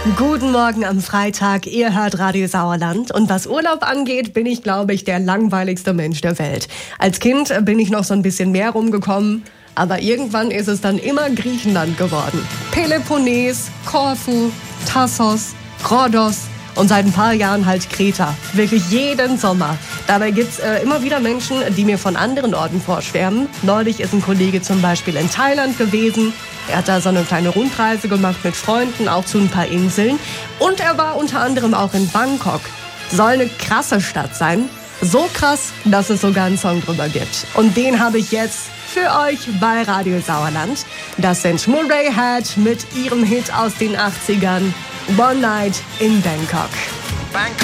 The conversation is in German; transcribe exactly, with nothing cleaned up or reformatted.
Guten Morgen am Freitag, ihr hört Radio Sauerland und was Urlaub angeht, bin ich, glaube ich, der langweiligste Mensch der Welt. Als Kind bin ich noch so ein bisschen mehr rumgekommen, aber irgendwann ist es dann immer Griechenland geworden. Peloponnes, Korfu, Tassos, Rhodos und seit ein paar Jahren halt Kreta. Wirklich jeden Sommer. Dabei gibt's äh, immer wieder Menschen, die mir von anderen Orten vorschwärmen. Neulich ist ein Kollege zum Beispiel in Thailand gewesen. Er hat da so eine kleine Rundreise gemacht mit Freunden, auch zu ein paar Inseln. Und er war unter anderem auch in Bangkok. Soll eine krasse Stadt sein. So krass, dass es sogar einen Song drüber gibt. Und den habe ich jetzt für euch bei Radio Sauerland. Das sind Murray Head mit ihrem Hit aus den achtzigern, One Night in Bangkok. Bangkok.